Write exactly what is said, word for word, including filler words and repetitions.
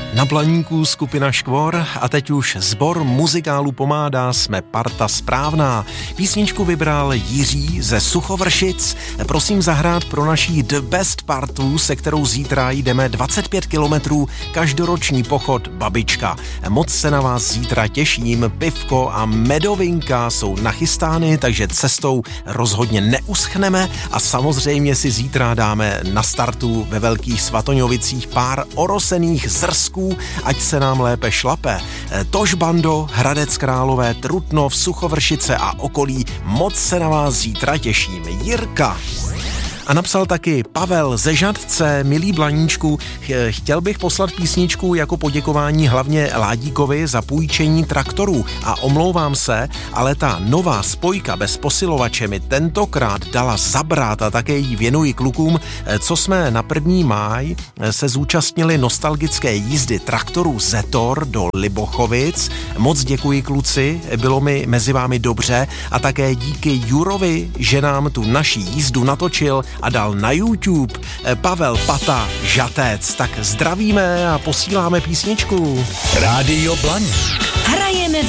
Na Blaníku skupina Škvor a teď už sbor muzikálu Pomádá, jsme parta správná. Písničku vybral Jiří ze Suchovršic. Prosím zahrát pro naší The Best partu, se kterou zítra jdeme dvacet pět kilometrů každoroční pochod Babička. Moc se na vás zítra těším, pivko a medovinka jsou nachystány, takže cestou rozhodně neuschneme a samozřejmě si zítra dáme na startu ve Velkých Svatoňovicích pár orosených zrsků, ať se nám lépe šlape. Tož bando, Hradec Králové, Trutnov, Suchovršice a okolí, moc se na vás zítra těším. Jirka. A napsal taky Pavel ze Žadce, milý Blaníčku, chtěl bych poslat písničku jako poděkování hlavně Ládíkovi za půjčení traktorů a omlouvám se, ale ta nová spojka bez posilovače mi tentokrát dala zabrat a také jí věnuji klukům, co jsme na první máj se zúčastnili nostalgické jízdy traktorů Zetor do Libochovic. Moc děkuji kluci, bylo mi mezi vámi dobře a také díky Jurovi, že nám tu naší jízdu natočil a dal na YouTube. Pavel Pata Žatec. Tak zdravíme a posíláme písničku. Rádio Blaník. Hrajeme